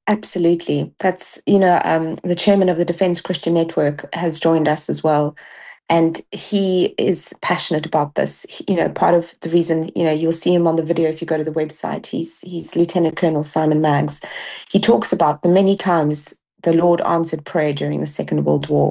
Absolutely. That's, the chairman of the Defense Christian Network has joined us as well. And he is passionate about this. Part of the reason, you'll see him on the video if you go to the website. He's Lieutenant Colonel Simon Maggs. He talks about the many times the Lord answered prayer during the Second World War.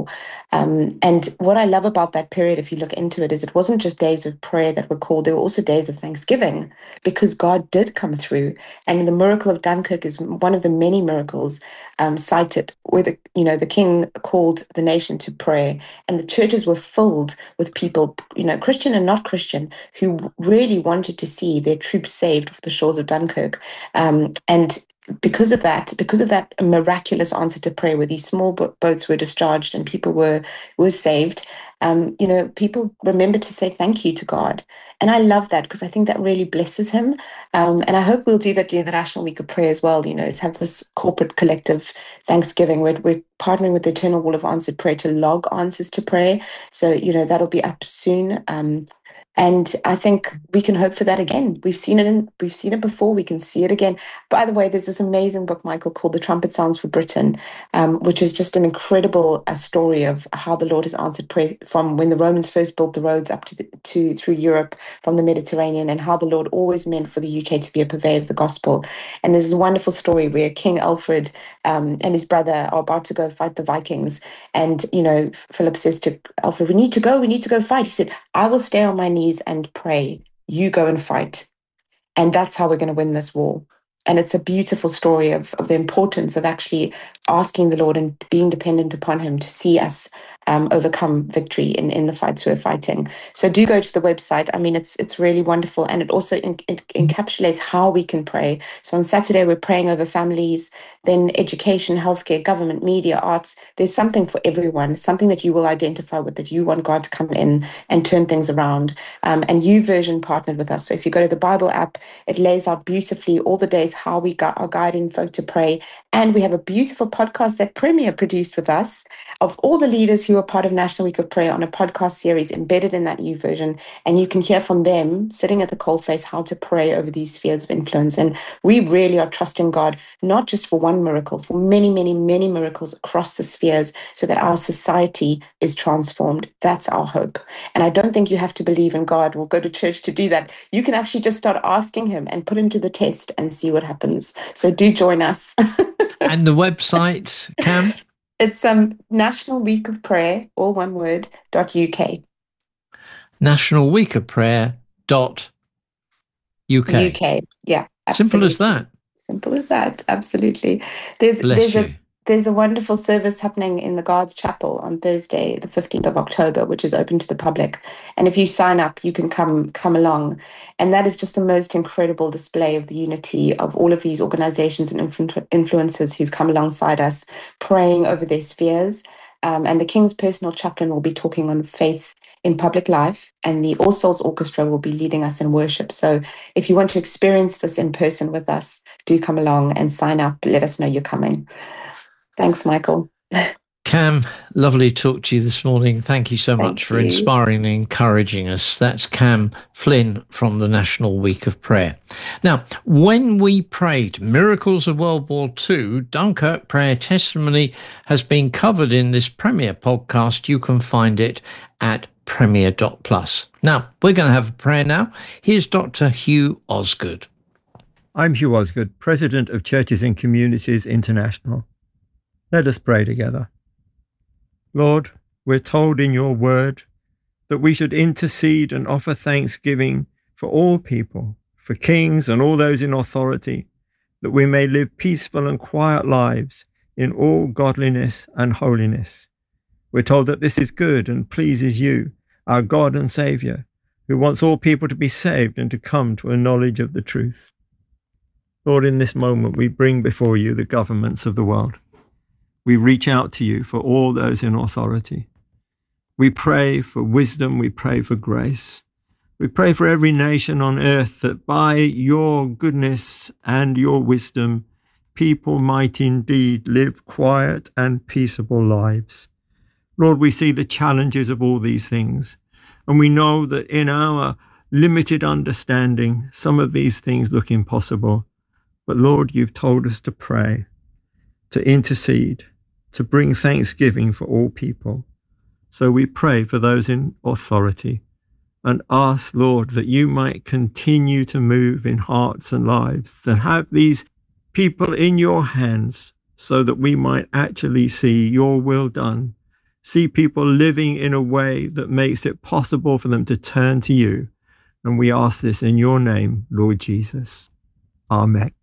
And what I love about that period, if you look into it, is it wasn't just days of prayer that were called, there were also days of thanksgiving because God did come through. And the miracle of Dunkirk is one of the many miracles cited where the king called the nation to prayer, and the churches were filled with people, Christian and not Christian, who really wanted to see their troops saved off the shores of Dunkirk. And because of that miraculous answer to prayer, where these small boats were discharged and people were saved, people remember to say thank you to God. And I love that because I think that really blesses him. And I hope we'll do that during the National Week of Prayer as well, is have this corporate collective Thanksgiving where we're partnering with the Eternal Wall of Answered Prayer to log answers to prayer. So, that'll be up soon. And I think we can hope for that again. We've seen it before. We can see it again. By the way, there's this amazing book, Michael, called The Trumpet Sounds for Britain, which is just an incredible story of how the Lord has answered prayer from when the Romans first built the roads up to through Europe from the Mediterranean, and how the Lord always meant for the UK to be a purveyor of the gospel. And there's this wonderful story where King Alfred and his brother are about to go fight the Vikings, and Philip says to Alfred, we need to go fight." He said, "I will stay on my knees and pray. You go and fight." And that's how we're going to win this war. And it's a beautiful story of the importance of actually asking the Lord and being dependent upon him to see us overcome victory in the fights we're fighting. So do go to the website. I mean, it's really wonderful. And it also it encapsulates how we can pray. So on Saturday, we're praying over families, then education, healthcare, government, media, arts. There's something for everyone, something that you will identify with, that you want God to come in and turn things around. And YouVersion partnered with us. So if you go to the Bible app, it lays out beautifully all the days how we are guiding folk to pray. And we have a beautiful podcast that Premier produced with us of all the leaders who are part of National Week of Prayer on a podcast series embedded in that YouVersion. And you can hear from them sitting at the coalface how to pray over these spheres of influence. And we really are trusting God, not just for one miracle, for many, many, many miracles across the spheres so that our society is transformed. That's our hope. And I don't think you have to believe in God or go to church to do that. You can actually just start asking him and put him to the test and see what happens. So do join us. And the website, Cam? It's National Week of Prayer, all one word, .uk. National Week of Prayer .uk. UK. Yeah, absolutely. Simple as that. Simple as that. Absolutely. There's a wonderful service happening in the Guards Chapel on Thursday, the 15th of October, which is open to the public. And if you sign up, you can come along. And that is just the most incredible display of the unity of all of these organizations and influencers who've come alongside us, praying over their spheres. And the King's personal chaplain will be talking on faith in public life, and the All Souls Orchestra will be leading us in worship. So if you want to experience this in person with us, do come along and sign up. Let us know you're coming. Thanks, Michael. Cam, lovely to talk to you this morning. Thank you so much for you. inspiring and encouraging us. That's Cam Flynn from the National Week of Prayer. Now, when we prayed Miracles of World War II, Dunkirk Prayer Testimony has been covered in this Premier podcast. You can find it at premier.plus. Now, we're going to have a prayer now. Here's Dr. Hugh Osgood. I'm Hugh Osgood, President of Churches and Communities International. Let us pray together. Lord, we're told in your word that we should intercede and offer thanksgiving for all people, for kings and all those in authority, that we may live peaceful and quiet lives in all godliness and holiness. We're told that this is good and pleases you, our God and Saviour, who wants all people to be saved and to come to a knowledge of the truth. Lord, in this moment, we bring before you the governments of the world. We reach out to you for all those in authority. We pray for wisdom. We pray for grace. We pray for every nation on earth that by your goodness and your wisdom, people might indeed live quiet and peaceable lives. Lord, we see the challenges of all these things, and we know that in our limited understanding, some of these things look impossible. But Lord, you've told us to pray. to intercede, to bring thanksgiving for all people. So we pray for those in authority and ask, Lord, that you might continue to move in hearts and lives, to have these people in your hands so that we might actually see your will done, see people living in a way that makes it possible for them to turn to you. And we ask this in your name, Lord Jesus. Amen.